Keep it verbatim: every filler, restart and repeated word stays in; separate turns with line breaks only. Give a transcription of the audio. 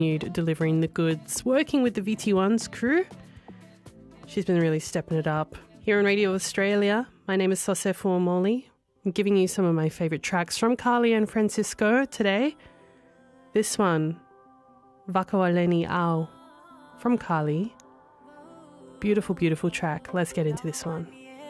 delivering the goods, working with the V T one's crew. She's been really stepping it up. Here on Radio Australia, my name is Sosefo Omoli. I'm giving you some of my favourite tracks from Carly and Francisco today. This one, Vakawaleni Au, from Carly. Beautiful, beautiful track. Let's get into this one.